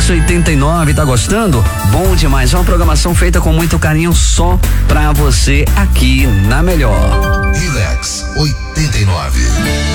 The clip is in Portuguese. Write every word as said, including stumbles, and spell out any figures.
Relax oitenta e nove, tá gostando? Bom demais, é uma programação feita com muito carinho só pra você aqui na Melhor. Relax oitenta e nove.